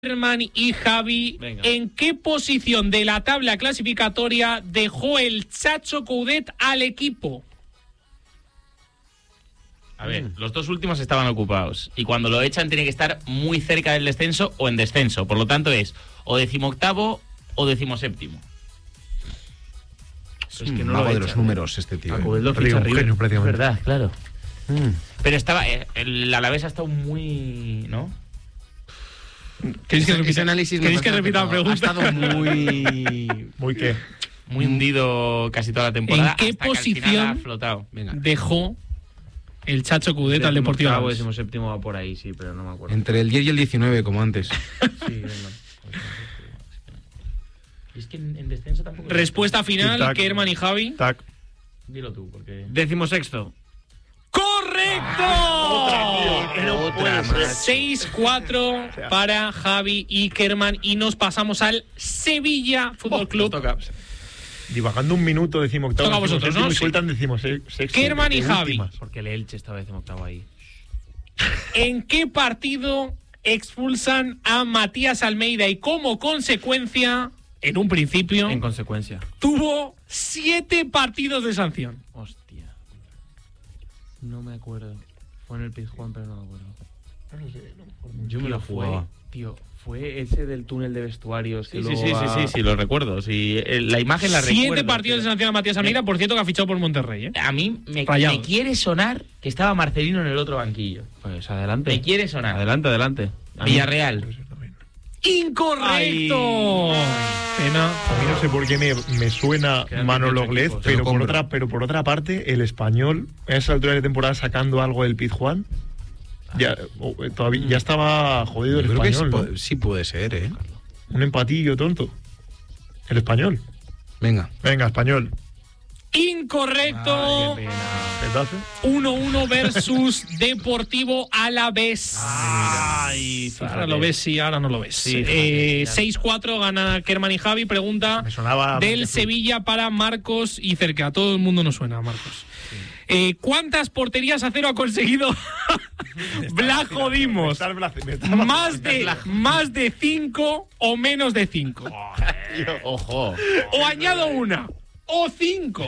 Kerman y Javi, venga. ¿En qué posición de la tabla clasificatoria dejó el Chacho Coudet al equipo? A ver, los dos últimos estaban ocupados y cuando lo echan tiene que estar muy cerca del descenso o en descenso. Por lo tanto es o 18º o 17º. Es que no lo de los números este tío. Lo ficha River, es verdad, claro. Pero estaba el Alavés ha estado muy, ¿no? ¿Queréis que repita la pregunta? Ha estado muy... ¿Muy qué? Muy hundido casi toda la temporada. ¿En qué posición ha flotado? Dejó el Chacho Coudet al Deportivo Alavés? 17º va por ahí, sí, pero no me acuerdo. Entre el 10 y el 19, como antes. Sí, venga. Es que en descenso tampoco... Respuesta final, Kerman y Javi. Tac. Dilo tú, porque... 16º. ¡Correcto! Otra más. 6-4 para Javi y Kerman. Y nos pasamos al Sevilla Fútbol Club. Toca. Divagando un minuto, 18º. Toca a vosotros, ¿no? Y sueltan 16º. Kerman y Javi. Porque el Elche estaba 18º ahí. ¿En qué partido expulsan a Matías Almeida y como consecuencia, en un principio, En consecuencia. tuvo 7 partidos de sanción? Hostia. No me acuerdo. Fue en el Pizjuán, pero no me acuerdo. Yo me lo jugaba. Tío, fue ese del túnel de vestuarios. Sí, lo recuerdo. Sí, la imagen la recuerdo. 7 partidos de sanción a Matías Almeida, por cierto, que ha fichado por Monterrey, ¿eh? A mí me quiere sonar que estaba Marcelino en el otro banquillo. Pues adelante. Me quiere sonar. Adelante. Villarreal. ¡Incorrecto! Pena. A mí no sé por qué me suena Manolo Glez, pero por otra parte, el Español, a esa altura de temporada, sacando algo del Pizjuán, todavía ya estaba jodido el Español. Creo que ¿no? Sí puede ser, ¿eh? Un empatillo tonto. El Español. Venga, Español. Incorrecto. Qué pena. 1-1 versus Deportivo Alavés. Ahora lo ves, sí, ahora no lo ves. Sí, 6-4 gana Kerman y Javi. Pregunta Me sonaba del Sevilla para Marcos y cerca. A todo el mundo nos suena, Marcos. ¿Cuántas porterías a cero ha conseguido Blajo Dimos? ¿Más de 5 o menos de 5? Ojo. O añado una. O 5.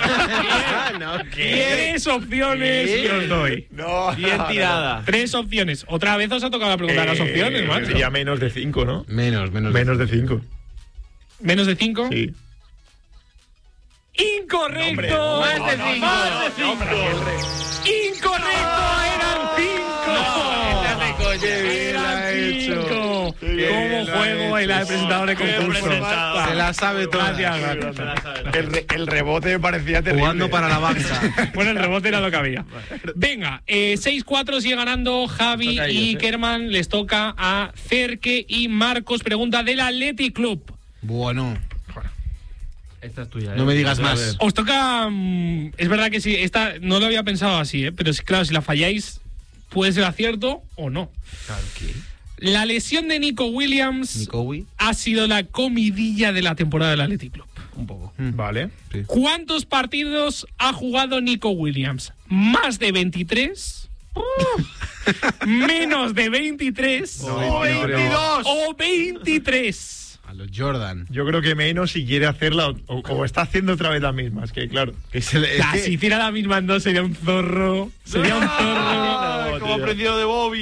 Tres opciones que os doy. Bien tirada. 3 opciones. Otra vez os ha tocado la pregunta de las opciones, macho. Sería menos de 5, ¿no? menos de 5. ¿Menos de 5? Sí. ¡Incorrecto! Más de 5. ¡Incorrecto! ¡Eran 5! ¡Eran 5! ¿Cómo juego el presentador de concurso? Se la sabe toda. Gracias. El rebote me parecía terrible. Jugando para la banca. Bueno, el rebote era lo que había. Venga, 6-4 sigue ganando Javi y Kerman. Les toca a Cerque y Marcos. Pregunta del Athletic Club. Bueno. Esta es tuya. No me digas más. Os toca... es verdad que sí, esta no lo había pensado así, pero claro, si la falláis, puede ser acierto o no. Claro que. La lesión de Nico Williams ha sido la comidilla de la temporada del Athletic Club. Un poco. Vale. Sí. ¿Cuántos partidos ha jugado Nico Williams? ¿Más de 23? ¿Menos de 23? No, 22. ¿O 23? A los Jordan. Yo creo que menos si quiere hacerla o está haciendo otra vez la misma. Es que, claro. Si hiciera la misma en 2 sería un zorro. Sería un zorro. Como aprendido de Bobby.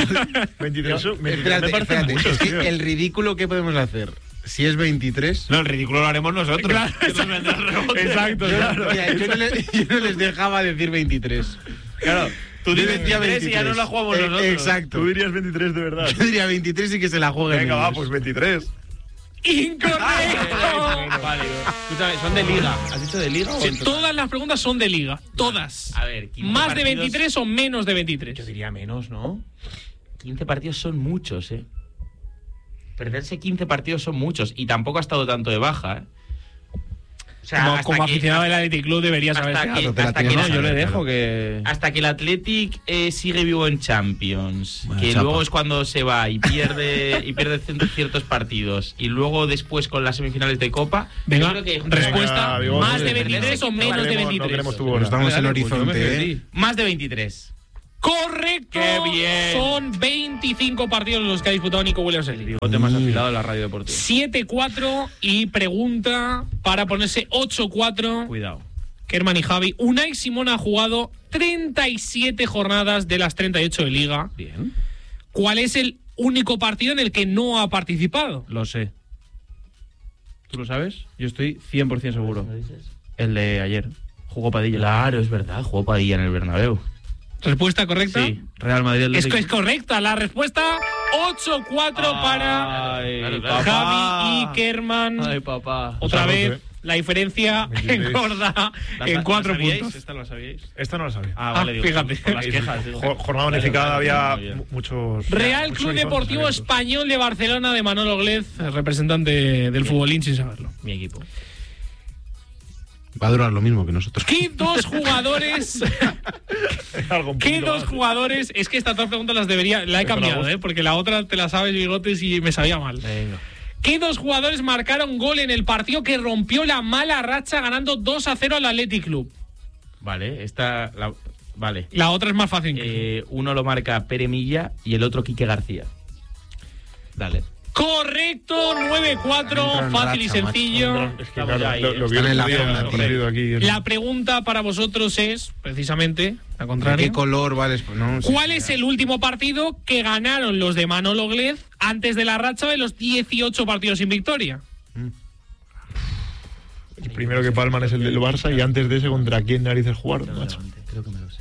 23 Espérate, me parecen muchos, es que tío. el ridículo que podemos hacer, si es 23... No, el ridículo lo haremos nosotros. Claro, exacto, claro. Mira, yo no les dejaba decir 23. Claro. Tú dices 23 y ya no la jugamos nosotros. Exacto. Tú dirías 23 de verdad. Yo diría 23 y que se la jueguen. Venga, va, ellos. pues 23. ¡Incorrecto! Vale. Escúchame, ¿son de liga? ¿Has dicho de liga o en total? Todas las preguntas son de liga. Todas. A ver, 15 ¿Más de partidos, 23 o menos de 23? Yo diría menos, ¿no? 15 partidos son muchos, ¿eh? Perderse 15 partidos son muchos. Y tampoco ha estado tanto de baja, ¿eh? O sea, como aficionado del Athletic Club deberías saber Yo le dejo que... Hasta que el Athletic sigue vivo en Champions, Buena que chapa. luego es cuando se va y pierde ciertos partidos, y luego después con las semifinales de Copa. Venga, yo creo que respuesta, Venga, ¿más de Bigote. 23 o menos de 23? No queremos tu Bueno, bola. estamos en Dale, horizonte, pues yo me ¿eh? perdí. Más de 23. ¡Correcto! ¡Qué bien! Son 25 partidos los que ha disputado Nico Williams en Liga. Bigote más afilado de la radio deportiva. 7-4 y pregunta para ponerse 8-4. Cuidado. Kerman y Javi. Unai Simón ha jugado 37 jornadas de las 38 de Liga. Bien. ¿Cuál es el único partido en el que no ha participado? Lo sé. ¿Tú lo sabes? Yo estoy 100% seguro. El de ayer. Jugó Padilla. Claro, es verdad, jugó Padilla en el Bernabéu. ¿Respuesta correcta? Sí. Real Madrid. Es correcta la respuesta. 8-4 para Ay, Claro. Javi y Kerman. Ay, papá. Otra Esa vez noche. la diferencia 23. engorda en 4 puntos. ¿Esta la sabíais? Esta no la sabía. Ah, vale, digo, fíjate. Por las quejas. digo. Jornada unificada había Muy bien. muchos. Real muchos Club horizontes Deportivo abiertos. Español de Barcelona de Manolo Glez, representante del futbolín sin saberlo. Mi equipo. Va a durar lo mismo que nosotros. ¿Qué dos jugadores? Algo un ¿Qué poquito dos más. jugadores? Es que estas dos preguntas las debería. La he Pero cambiado, la voz- porque la otra te la sabes, Bigotes, y me sabía mal. Venga. ¿Qué dos jugadores marcaron gol en el partido que rompió la mala racha ganando 2-0 al Athletic Club? Vale, vale. La otra es más fácil. Uno lo marca Pere Milla y el otro Quique García. Dale. Correcto, 9-4, Entran fácil y racha, macho. sencillo. Es que Estamos claro, ya ahí, lo vio están en la el otro día, zona, el tío. partido aquí. La pregunta para vosotros es, precisamente, la ¿De contraria. qué color vale? No, sí, ¿Cuál es el último partido que ganaron los de Manolo Glez antes de la racha de los 18 partidos sin victoria? El primero que palman es el del Barça y antes de ese, ¿contra quién narices jugaron, macho? Creo que me lo sé.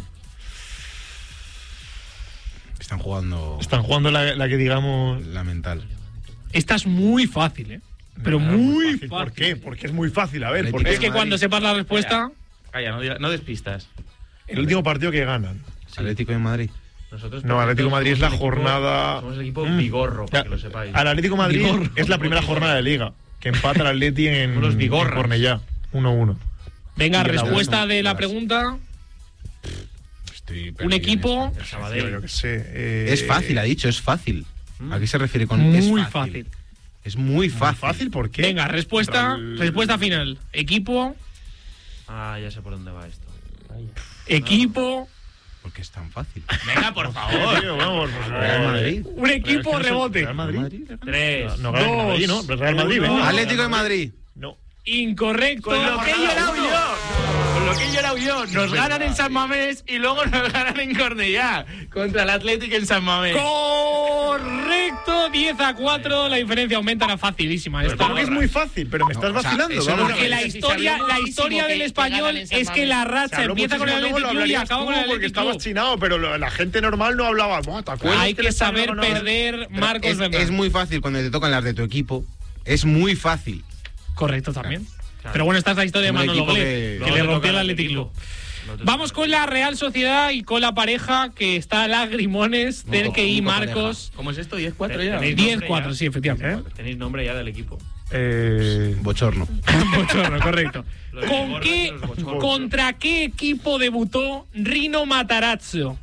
Están jugando Están jugando la que digamos. la mental. Esta es muy fácil, ¿eh? Pero Ah, muy fácil. ¿Por qué? Porque es muy fácil. A ver, Atlético porque Es que Madrid. cuando sepas la respuesta, Calla, no despistas. el último partido que ganan. Atlético de Madrid. Nosotros, No, Atlético de Madrid es la jornada. Somos el equipo Mm. Vigorro, para Ya, que lo sepáis. Al Atlético de Madrid Vigorro. es la primera jornada de Liga, que empata el Atleti en, Unos vigorras. en Cornellá. 1-1. venga, Y el respuesta abuso, de la las- pregunta. Estoy Un perdido equipo en esto. Tío, yo qué sé. Es fácil, ha dicho, es fácil. ¿A qué se refiere con Muy es fácil. Es muy fácil. ¿Fácil? ¿Por qué? Venga, respuesta, Contra el- respuesta final. Equipo, Ah, ya sé por dónde va esto. equipo, Porque es tan fácil. Venga, por favor. Tío, vamos, por favor. Real Madrid. un equipo, Real rebote. Madrid. 3. No, Real Madrid, ¿no? Real Madrid, venga. Atlético de Madrid. No. Incorrecto. Con lo que he llorado yo. Nos ganan en San Mamés y luego nos ganan en Cornellá. Contra el Atlético en San Mamés. Correcto, 10-4, la diferencia aumenta, era facilísima esta. ¿Cómo que es muy fácil? Pero me estás o sea, vacilando. eso no- vamos a Porque ver. la historia del español es que la Se racha habló empieza con el muchísimo, luego lo Athletic Club y hablarías acaba tú con el porque Athletic estabas Club. chinado, pero la gente normal no hablaba. Buah, ¿te acuerdas Hay que que el español saber ganaba? perder, Marcos Es Bernal. muy fácil cuando te tocan las de tu equipo. Es muy fácil. Correcto también. Pero bueno, esta es la historia de Un Manolo equipo Glez, que- que le rompió el Athletic Club. Vamos con la Real Sociedad y con la pareja que está Lagrimones, Cerque y único Marcos. ¿Cómo es esto? ¿10-4 ya? Tenéis 10-4, sí, efectivamente. Tenéis nombre ya del equipo. Bochorno. Bochorno, correcto. Lo de ¿Con Vigorra qué, y los bochornos. ¿Contra qué equipo debutó Rino Matarazzo?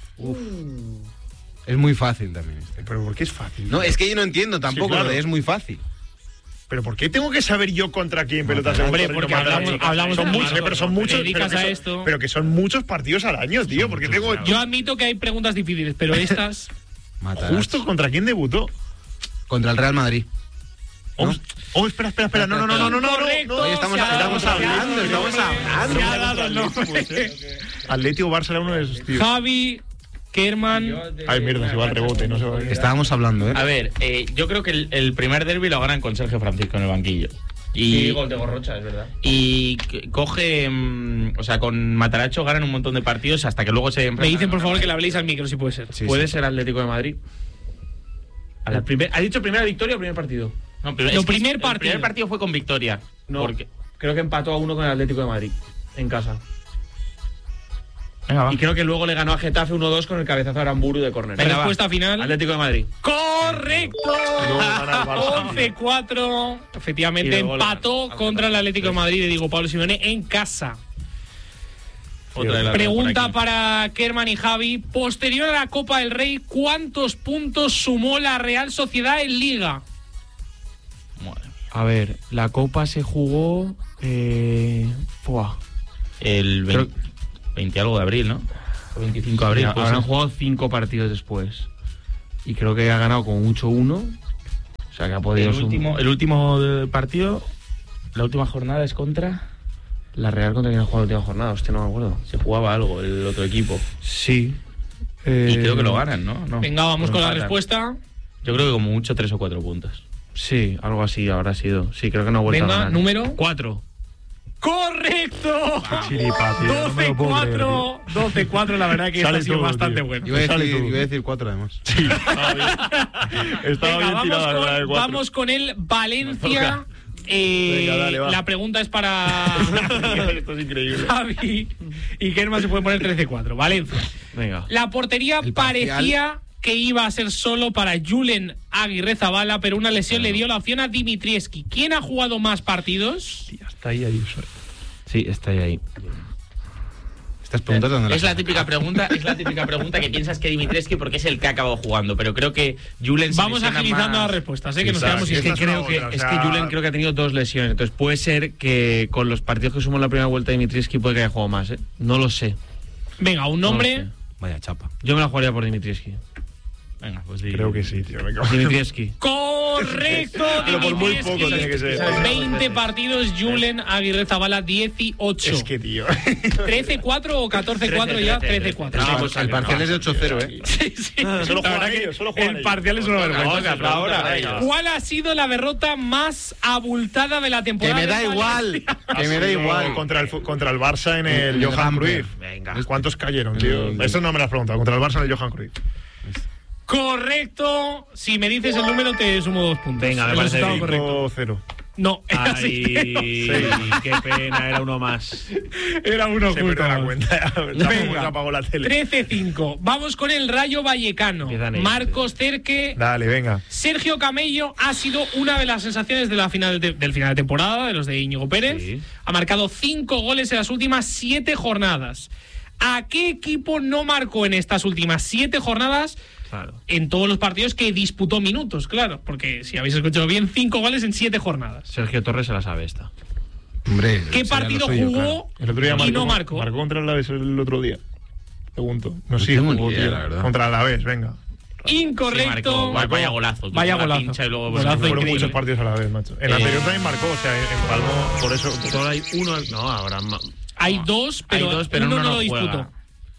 Es muy fácil también este. Pero ¿por qué es fácil? No, es que yo no entiendo tampoco, Sí, claro. lo de es muy fácil. ¿Pero por qué tengo que saber yo contra quién pelotas de Hombre, Bochorno y porque no Matarazzo? hablamos Son de muchos, Marcos, pero son te muchos. dedicas pero que a son- esto. Pero que son muchos partidos al año, tío. Porque tengo. Yo admito que hay preguntas difíciles, pero estas. Matarazzo. Justo contra quién debutó. Contra el Real Madrid. ¿No? Espera. No. Correcto, Oye, estamos se ha dado hablando, el nombre. Se ha dado el nombre. Atlético Barça era uno de esos tíos. Javi, Kerman. Ay, mierda, se va al rebote, no se va a... Estábamos hablando, ¿eh? A ver, yo creo que el primer derbi lo ganan con Sergio Francisco en el banquillo. Sí, gol de Gorrocha, es verdad. Y coge, o sea, con Mataracho ganan un montón de partidos hasta que luego se Me dicen, por favor, que le habléis al micro, si puede ser. Sí, ¿Puede sí. ser Atlético de Madrid? ¿Ha dicho primera victoria o primer partido? No, pero Lo es que primer el partido. primer partido fue con victoria. No, Porque, creo que empató a 1 con el Atlético de Madrid, en casa. venga, va. Y creo que luego le ganó a Getafe 1-2 con el cabezazo a Aramburu de córner. Venga, Respuesta final. Atlético de Madrid. ¡Correcto! Luego gana el Barça. 11-4. Efectivamente, Y luego empató al contra el Atlético de Madrid de Diego Pablo Simeone en casa. Otra de las Pregunta por aquí. para Kerman y Javi. Posterior a la Copa del Rey, ¿cuántos puntos sumó la Real Sociedad en Liga? Madre mía. A ver, la Copa se jugó... El 20, 20 algo de abril, ¿no? 25 de abril. Habrán jugado 5 partidos después. Y creo que ha ganado con mucho 1. O sea que ha podido... El último partido, la última jornada es contra... La Real contra quien ha jugado la última jornada, hostia, no me acuerdo. Se jugaba algo, el otro equipo. Sí. Y creo que lo ganan, ¿no? Venga, vamos con la respuesta. Yo creo que como mucho 3 o 4 puntos. Sí, algo así habrá sido. Sí, creo que no ha vuelto a ganar. Venga, número 4. ¡Correcto! Chiripa, tío. 12-4, 12-4, la verdad que Sale ha sido todo, bastante tío. bueno. Iba a decir 4 además. Sí, estaba Venga, bien tirado. vamos con el Valencia. Venga, dale, va. La pregunta es para Esto es increíble. Javi y Kerman se puede poner 13-4. Valencia. Venga. La portería El parcial. parecía que iba a ser solo para Julen Aguirrezabala, pero una lesión le dio la opción a Dimitrievski. ¿Quién ha jugado más partidos? Tía, está ahí Ayuso. Sí, está ahí. Estas preguntas donde Es la típica pregunta que piensas que Dimitrievski porque es el que ha acabado jugando, pero creo que Julen se Vamos lesiona agilizando más. las respuestas, que Sí, nos claro, quedamos sí, sin esta tiempo. es una buena, Julen creo que ha tenido 2 lesiones. Entonces puede ser que con los partidos que sumó en la primera vuelta Dimitrievski puede que haya jugado más, ¿eh? No lo sé. Venga, un No lo nombre. sé. Vaya chapa. Yo me la jugaría por Dimitrievski. Venga, pues Creo que sí, tío. Venga. Dimitrievski. Correcto, Pero por muy Dimitrievski. poco tiene que ser. 20 partidos, Julen Aguirrezabala 18. Es que, tío. 13-4 o 14-4 ya, 13-4. No, pues el parcial es de 8-0, ¿eh? Sí, sí. Solo La juegan verdad que ellos, solo juegan el ellos. parcial es una vergüenza. Ahora. ¿Cuál ha sido la derrota más abultada de la Que temporada? me da del igual. Valencia? Que me da igual. Contra el Barça en el El Johan Ramper. Cruyff. Venga. ¿Cuántos cayeron, tío? Eso no me lo has preguntado. Contra el Barça en el Johan Cruyff. Correcto. Si me dices el número, te sumo 2 puntos. Venga, me El parece resultado bien. correcto. 0. No, era Ay, qué pena, era uno más. era uno Se oculto. perdió la cuenta. Venga. Se apagó la tele. 13-5. Vamos con el Rayo Vallecano. Empiezan ellos, Marcos Cerque. Dale, venga. Sergio Camello ha sido una de las sensaciones de la del final de temporada, de los de Íñigo Pérez. Sí. Ha marcado 5 goles en las últimas 7 jornadas. ¿A qué equipo no marcó en estas últimas 7 jornadas? Claro. En todos los partidos que disputó minutos, claro. Porque si habéis escuchado bien, 5 goles en 7 jornadas. Sergio Torres se la sabe esta. Hombre, ¿Qué sería partido lo suyo, jugó claro. El otro día y no marcó? Marcó contra el Alavés el otro día. Pregunto. No No sé, tengo ni jugó, idea, tío. la verdad. Contra el Alavés, venga. Incorrecto. Vaya golazo. Vaya Tuvo la golazo. pincha y luego Golazo Fueron increíble. muchos partidos a la vez, macho. En el anterior también marcó, o sea, en Palmo, por eso. Solo hay uno. No, habrá más. Hay 2, pero, pero uno uno no no lo juega. disputó.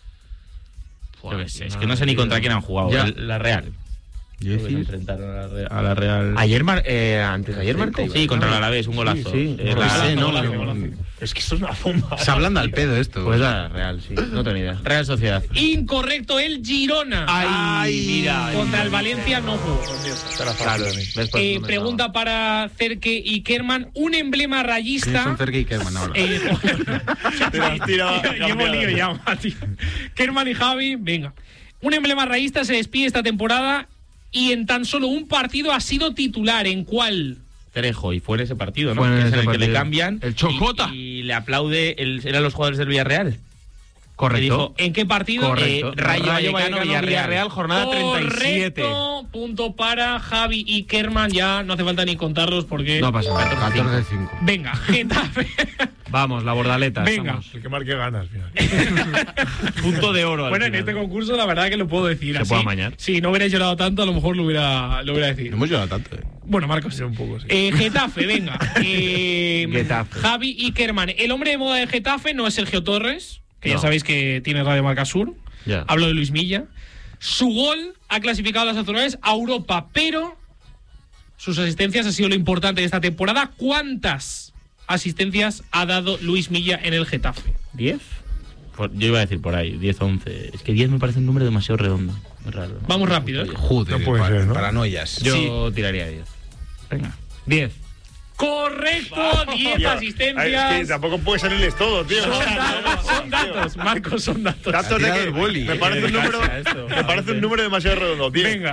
Yo qué sé, es que no sé ni contra quién han jugado. Ya. La Real. Yo Se decir, enfrentaron a la Real. Ayer, antes de ayer marcó. Sí, contra el Alavés, un golazo. Sí, sí. no lo sé, ¿no? Golazo. Es que esto es una bomba. Se hablan al pedo esto. Pues la Real, sí. No tengo ni idea. Real Sociedad. Incorrecto, el Girona. Ay, mira. Contra el Valencia no jugó. Claro, después Pregunta para Cerque y Kerman. Un emblema ¿Quiénes rayista. son Cerque y Kerman ahora? Te las tira Llevo lío ya, Mati. Kerman y Javi, venga. Un emblema rayista se despide esta temporada y en tan solo un partido ha sido titular. ¿En cuál? Cerejo, y fue en ese partido, ¿no? Fue en Que es ese en el que partido. le cambian. El Chocota. Y le aplaude. Eran los jugadores del Villarreal. Correcto. Que dijo, ¿En qué partido? Correcto. Rayo Vallecano, Villarreal. jornada 37. Correcto. Punto para Javi y Kerman. Ya no hace falta ni contarlos porque... No pasa nada. 14-5. Venga, Getafe. Vamos, la bordaleta. Venga. estamos. El que marque ganas, mira. Punto de oro. al Bueno, en final. este concurso la verdad que lo puedo decir Se así. puede amañar. Si no hubierais llorado tanto, a lo mejor lo hubiera decidido. No hemos llegado tanto, ¿eh? Bueno, Marcos. Sí, un poco, sí. Getafe, venga. Getafe. Javi y Kerman. El hombre de moda de Getafe no es Sergio Torres, que ya No. sabéis que tiene Radio Marca Sur. Ya. Hablo de Luis Milla. Su gol ha clasificado a las nacionales a Europa, pero sus asistencias ha sido lo importante de esta temporada. ¿Cuántas asistencias ha dado Luis Milla en el Getafe? ¿10? Yo iba a decir por ahí, 10 11. Es que 10 me parece un número demasiado redondo. Es raro. Vamos rápido, ¿eh? Joder, No puede ser, ¿no? paranoias. Yo tiraría 10. Venga. 10. Correcto, 10 Tío, asistencias. Es que tampoco puede salirles todo, tío. Son datos, Marcos, son datos. Datos de tirado que el boli, me parece un número, esto. me parece un número demasiado redondo. 10. Venga.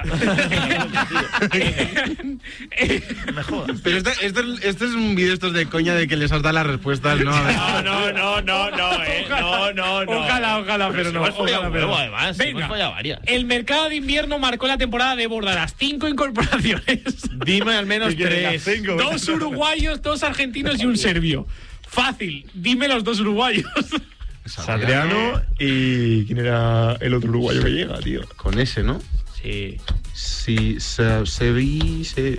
Me jodas. Pero esto es un vídeo estos de coña de que les has dado las respuestas, ¿no? Ojalá, pero no. Ojalá, pero no. Además, Venga. hemos fallado varias. El mercado de invierno marcó la temporada de Bordalas. 5 incorporaciones. Dime al menos ¿Qué quieres, las 3. cinco? 2 uruguayos, 2 argentinos y un serbio. Fácil. Dime los 2 uruguayos. Satriano y... ¿Quién era el otro uruguayo que llega, tío? Con ese, ¿no? Sí. Sí, se vi... Sí.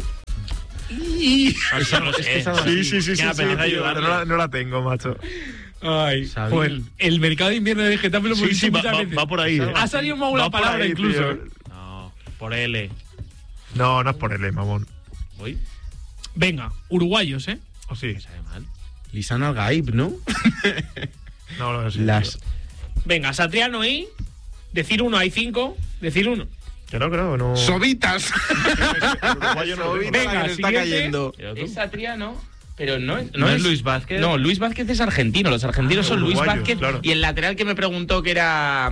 No la tengo, macho. Ay, Sabí. joder, el mercado de invierno de Getafe lo hemos dicho muchas veces. va por ahí. Ha salido mal la palabra ahí, incluso. tío. No, por L. No es por el mamón. Uy, Venga, uruguayos, ¿eh? ¿O sí? me sabe mal. Lisan Al-Gaib, ¿no? No sé. Las... Venga, Satriano y... Decir uno, hay 5. Decir uno. Que no. ¡Sobitas! Uruguayo no lo tengo. Venga, la que está siguiente. cayendo. Es Satriano, pero no es Luis Vázquez. No, Luis Vázquez es argentino. Los argentinos son Luis uruguayos, Vázquez claro. y el lateral que me preguntó que era...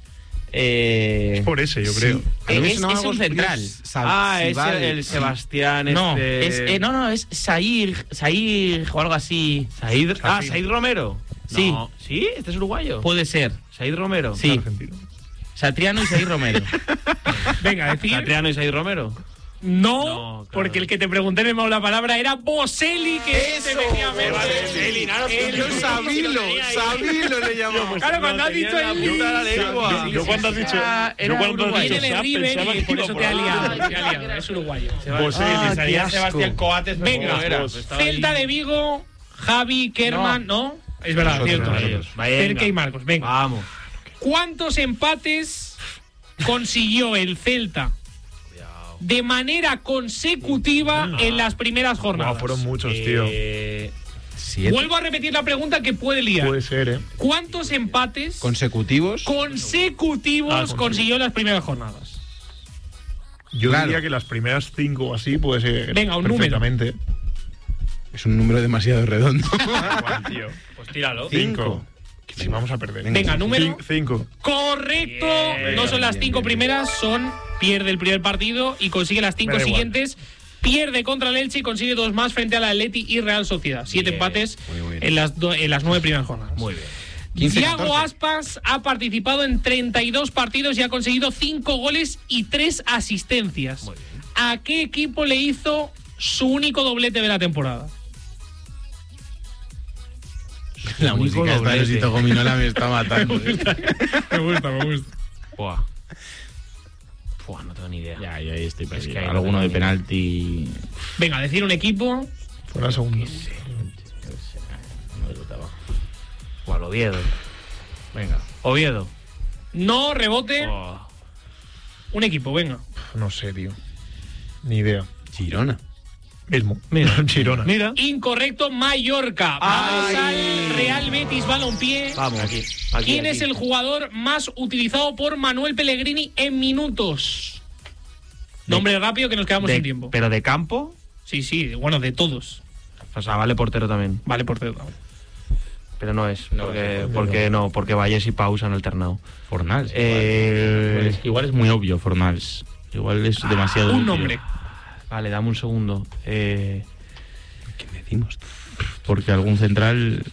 Es por ese, yo creo. A mí me Es sonaba algo un central. Es el Sebastián. No, este... es Sair o algo así. Said Romero. Sí. No. ¿Sí? ¿Este es uruguayo? Puede ser. Said Romero. Sí. Argentino. Satriano y Sair Romero. Venga, decir... Satriano y Said Romero. No, No, claro. porque el que te pregunté en el la palabra era Boselli, que ¡Eso! efectivamente. Boselli, Yo Sabilo le llamamos. Claro, cuando has dicho el... Yo cuando has dicho... Era Yo cuando has Viene dicho de Sap, River pensaba y que por iba eso por te ha ahí. liado. Es uruguayo. Boselli, qué Sebastián asco. Coates. Venga, Celta de Vigo, Javi, Kerman, ¿no? Es verdad, Nosotros, cierto. nosotros. Cerque y Marcos, venga. Vamos. ¿Cuántos empates consiguió el Celta de manera consecutiva en las primeras jornadas? Fueron muchos, tío. 7 Vuelvo a repetir la pregunta que puede liar. Puede ser, ¿eh? ¿Cuántos empates consecutivos. consecutivos consiguió en las primeras jornadas? Yo Claro. diría que las primeras 5 o así puede ser. Venga, un número. perfectamente. Es un número demasiado redondo. Igual, tío. Pues tíralo. 5. Si vamos a perder. Venga, número. 5. Correcto. Bien, No son las 5 primeras, pierde el primer partido y consigue las 5 Me da igual. siguientes. Pierde contra el Elche y consigue 2 más frente al Atleti y Real Sociedad. 7 Bien, empates muy bien. en las 9 primeras jornadas. Muy bien. 15, Thiago 14. Aspas ha participado en 32 partidos y ha conseguido 5 goles y 3 asistencias. Muy bien. ¿A qué equipo le hizo su único doblete de la temporada? La música esta de Osito Gominola me está matando. Me gusta. Buah. No tengo ni idea. Ya, ahí estoy perdido. que hay Alguno de no tengo ni idea. penalti. Venga, decir un equipo. Fuera segundo. Buah, el Oviedo. Venga. Oviedo. No, rebote. Buah. Un equipo, venga. No sé, tío. Ni idea. Girona. Mismo. Mira, Girona. Mira. Incorrecto, Mallorca. Vamos al Real Betis Balompié. Vamos. Aquí. ¿Quién es el jugador más utilizado por Manuel Pellegrini en minutos? Nombre rápido que nos quedamos sin tiempo. ¿Pero de campo? Sí, bueno, de todos. O sea, vale portero también. Vale, portero. Pero no es. No, Porque Valles y Pau se han alternado. Fornals. Eh, Igual es muy obvio, Fornals. Igual es demasiado Un obvio. nombre. Vale, dame un segundo. ¿Qué decimos? Porque algún central.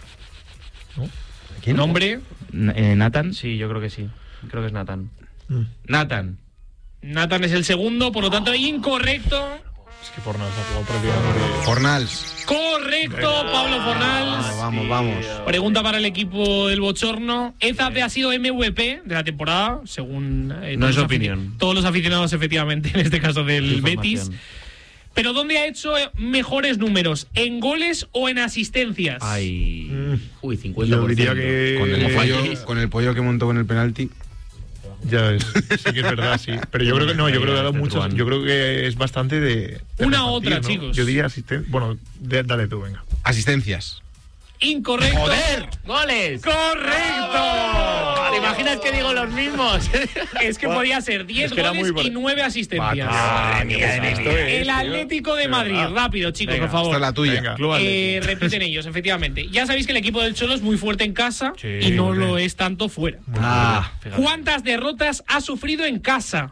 ¿Quién? Nombre. Nathan. Sí, yo creo que sí. Creo que es Nathan. Nathan. Nathan es el segundo, por lo tanto, incorrecto. Es que por nada se ha jugado prácticamente. Fornals. Correcto, Pablo Fornals. Vamos. Pregunta para el equipo del Bochorno. Ezape ha sido MVP de la temporada, según No todos es los opinión. todos los aficionados, efectivamente, en este caso del Información. Betis. Pero ¿dónde ha hecho mejores números? ¿En goles o en asistencias? Ay. Uy, 50%. Yo diría que- Con el, pollo- pollo, con el pollo que montó con el penalti. Ya es. Sí que es verdad, sí. Pero yo creo que no, yo creo que ha dado muchos. Truán. Yo creo que es bastante de Una repartir, otra, ¿no? chicos. Yo diría asistente. Bueno, dale tú, venga. Asistencias. Incorrecto. ¡Goles! ¡Correcto! ¿Te imaginas que digo los mismos? Es que podía ser 10 que era goles muy y 9 asistencias. Madre mía de mi vida. El Atlético de Madrid. Rápido, chicos, Venga, por favor. Esta es la tuya. Venga. Club Atlético. Repiten ellos, efectivamente. Ya sabéis que el equipo del Cholo es muy fuerte en casa Sí, y no muy lo bien. es tanto fuera. Fíjate. ¿Cuántas derrotas ha sufrido en casa?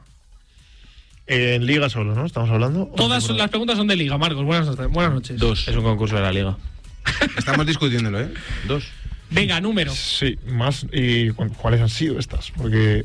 En Liga solo, ¿no? Estamos hablando. Todas las preguntas son de Liga, Marcos. Buenas noches. 2. Es un concurso de la liga. Estamos discutiéndolo, ¿eh? 2. Venga, número. Sí, más. ¿Y cuáles han sido estas? Porque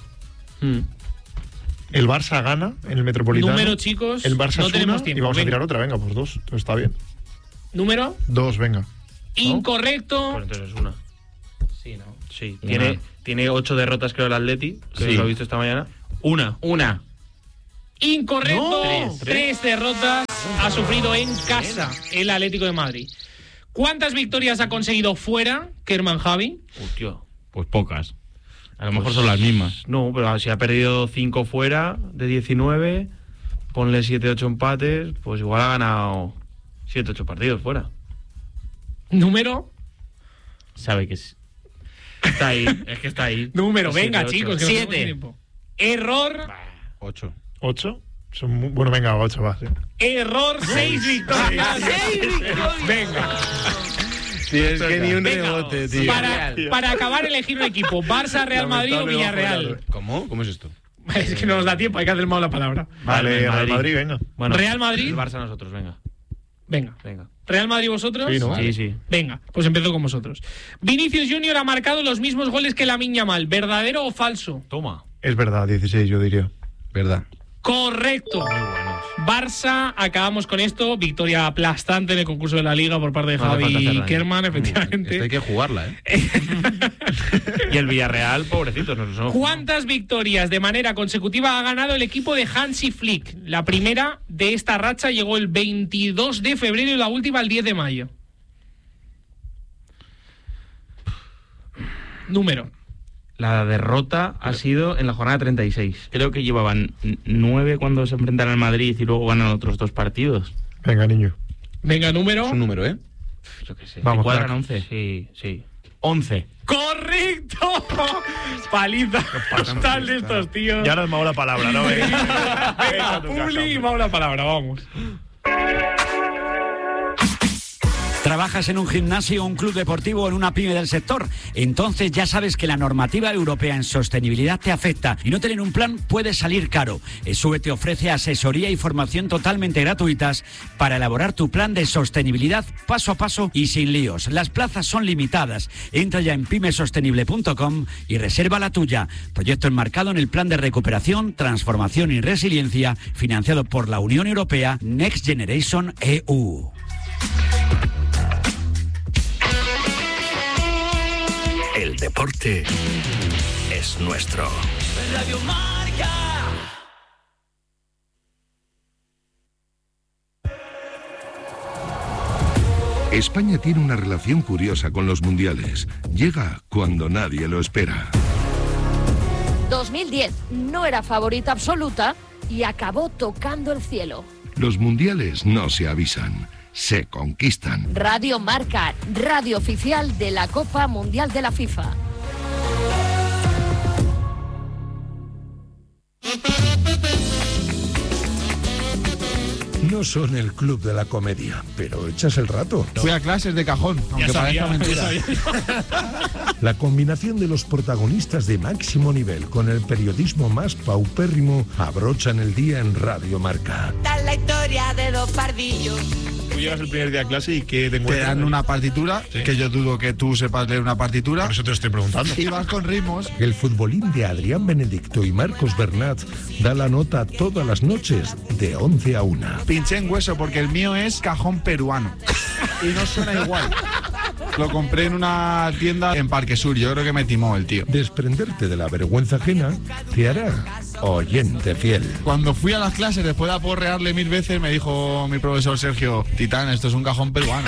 el Barça gana en el Metropolitano. Número, chicos. El Barça no es tenemos una tiempo. y vamos a Venga. tirar otra. Venga, pues 2. Entonces está bien. Número. 2, venga. Incorrecto. Pues entonces es una. Sí, ¿no? Sí, Una. tiene 8 derrotas, creo, el Atleti, que Sí. lo he visto esta mañana. Una. Incorrecto. No. Tres derrotas ha sufrido en casa el Atlético de Madrid. ¿Cuántas victorias ha conseguido fuera Kerman Javi? Hostia. Pues pocas. A lo mejor son las mismas. No, pero si ha perdido 5 fuera de 19, ponle 7-8 empates, pues igual ha ganado 7-8 partidos fuera. Número. Sabe que es. Está ahí, es que está ahí. Número, Es venga, 7-8. chicos. Que 7. Error. 8. ¿8? Bueno, venga, 8 va. Sí. Error. 6 victorias. Venga. Si es que ni un Venga, rebote, tío. Para acabar, elegir un equipo. Barça, Real Madrid o Villarreal. ¿Cómo? ¿Cómo es esto? Es que no nos da tiempo, hay que hacer mal la palabra. Vale, Madrid. Real Madrid, venga. Bueno, Real Madrid. El Barça nosotros, venga. Venga. Venga. ¿Real Madrid vosotros? Sí, ¿no? Sí. Venga, pues empiezo con vosotros. Vinicius Junior ha marcado los mismos goles que Lamine Yamal. ¿Verdadero o falso? Toma. Es verdad, 16 yo diría. ¿Verdad? Correcto. Muy buenos. Barça, acabamos con esto. Victoria aplastante en el concurso de la Liga por parte de No hace falta hacer Javi daño. Kerman, Esto hay efectivamente. que jugarla, ¿eh? Y el Villarreal, pobrecitos, nos lo ¿Cuántas victorias de manera consecutiva ha ganado el equipo de Hansi Flick? La primera de esta racha llegó el 22 de febrero y la última el 10 de mayo. Número. La derrota ha sido en la jornada 36. Creo que llevaban 9 cuando se enfrentaron al Madrid y luego ganan otros 2 partidos. Venga, niño. Venga, número. Es un número, ¿eh? Yo qué sé. Vamos, ¿Cuadran crack. 11? Sí. 11. ¡Correcto! Paliza total de estos tíos. Ya nos hemos dado la palabra, ¿no? Venga, Publi y vamos la palabra, vamos. ¿Trabajas en un gimnasio, un club deportivo o en una pyme del sector? Entonces ya sabes que la normativa europea en sostenibilidad te afecta y no tener un plan puede salir caro. ESUE te ofrece asesoría y formación totalmente gratuitas para elaborar tu plan de sostenibilidad paso a paso y sin líos. Las plazas son limitadas. Entra ya en pymesostenible.com y reserva la tuya. Proyecto enmarcado en el Plan de Recuperación, Transformación y Resiliencia financiado por la Unión Europea Next Generation EU. El deporte es nuestro. Radio Marca. España tiene una relación curiosa con los mundiales. Llega cuando nadie lo espera. 2010 no era favorita absoluta y acabó tocando el cielo. Los mundiales no se avisan, se conquistan. Radio Marca, radio oficial de la Copa Mundial de la FIFA. No son el club de la comedia, pero echas el rato. Fui a clases de cajón, aunque parezca mentira. La combinación de los protagonistas de máximo nivel con el periodismo más paupérrimo abrochan el día en Radio Marca. Tal la historia de dos pardillos. Tú llegas el primer día a clase y que te Te dan una partitura, que yo dudo que tú sepas leer una partitura. Por eso te lo estoy preguntando. Y vas con ritmos. El futbolín de Adrián Benedicto y Marcos Bernat da la nota todas las noches de 11 a 1. Pinché en hueso porque el mío es cajón peruano. Y no suena igual. Lo compré en una tienda en Parque Sur. Yo creo que me timó el tío. Desprenderte de la vergüenza ajena te hará oyente fiel. Cuando fui a las clases, después de aporrearle 1000 veces, me dijo mi profesor Sergio: Titán, esto es un cajón peruano.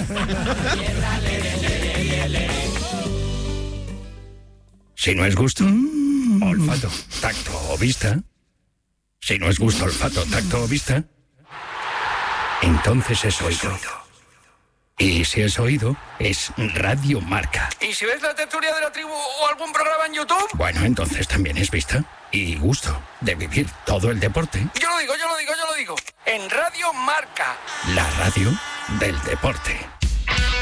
Si no es gusto, olfato, tacto o vista. Si no es gusto, olfato, tacto o vista, entonces es oído. Y si es oído, es Radio Marca. ¿Y si ves la tertulia de la tribu o algún programa en YouTube? Bueno, entonces también es vista y gusto de vivir todo el deporte. Yo lo digo. En Radio Marca. La radio del deporte.